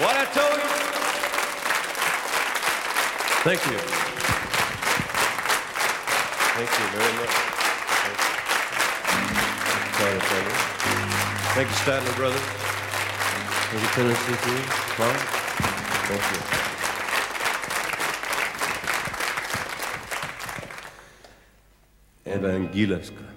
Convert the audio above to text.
What I told you? Thank you. Thank you very much. Thank you, Statler Brothers. Thank you, Tennessee Three. Fine. Thank you. Evangelisca.